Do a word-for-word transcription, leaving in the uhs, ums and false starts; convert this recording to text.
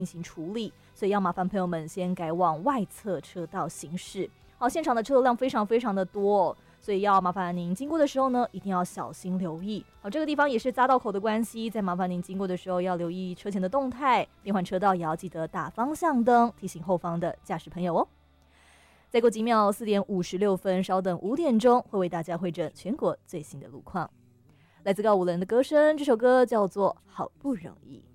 进行处理，所以要麻烦朋友们先改往外侧车道行驶。好，现场的车流量非常非常的多哦，所以要麻烦您经过的时候呢，一定要小心留意。好，这个地方也是匝道口的关系，在麻烦您经过的时候要留意车前的动态，变换车道也要记得打方向灯，提醒后方的驾驶朋友哦。再过几秒，四点五十六分，稍等五点钟会为大家汇整全国最新的路况。来自告五人的歌声，这首歌叫做《好不容易》。